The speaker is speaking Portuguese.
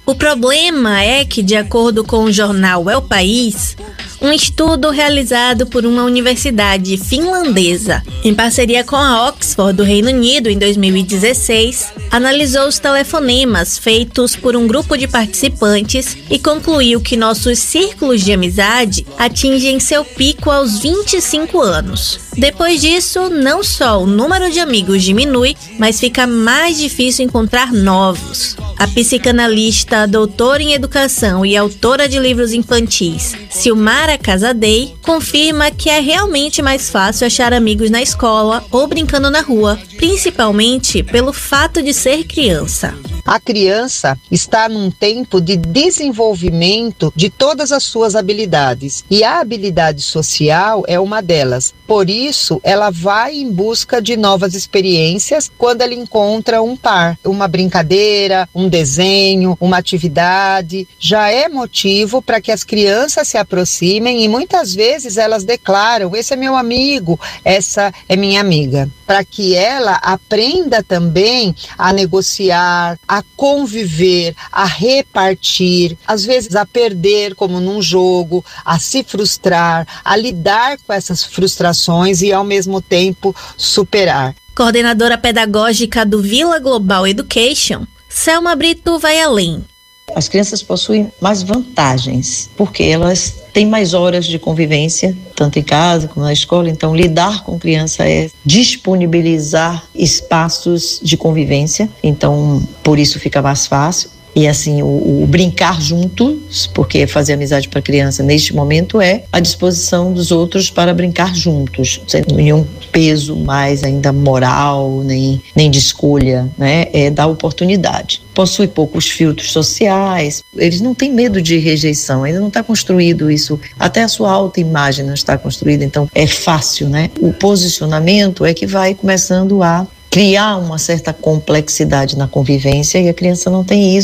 O problema é que, de acordo com o jornal El País, um estudo realizado por uma universidade finlandesa, em parceria com a Oxford do Reino Unido em 2016, analisou os telefonemas feitos por um grupo de participantes e concluiu que nossos círculos de amizade atingem seu pico aos 25 anos. Depois disso, não só o número de amigos diminui, mas fica mais difícil encontrar novos. A psicanalista, doutora em educação e autora de livros infantis, Silmara Casadei, confirma que é realmente mais fácil achar amigos na escola ou brincando na rua, principalmente pelo fato de ser criança. A criança está num tempo de desenvolvimento de todas as suas habilidades e a habilidade social é uma delas. Por isso, ela vai em busca de novas experiências quando ela encontra um par, uma brincadeira, um desenho, uma atividade. Já é motivo para que as crianças se aproximem e muitas vezes elas declaram: esse é meu amigo, essa é minha amiga. Para que ela aprenda também a negociar, a conviver, a repartir, às vezes a perder, como num jogo, a se frustrar, a lidar com essas frustrações e ao mesmo tempo superar. Coordenadora pedagógica do Vila Global Education, Selma Brito vai além. As crianças possuem mais vantagens, porque elas têm mais horas de convivência, tanto em casa como na escola. Então, lidar com criança é disponibilizar espaços de convivência. Então, por isso fica mais fácil. E assim, o brincar juntos, porque fazer amizade para criança neste momento é a disposição dos outros para brincar juntos, sem nenhum peso mais ainda moral, nem de escolha, né? É dar oportunidade. Possui poucos filtros sociais, eles não têm medo de rejeição, ainda não está construído isso, até a sua autoimagem não está construída, então é fácil, né? O posicionamento é que vai começando a criar uma certa complexidade na convivência e a criança não tem isso.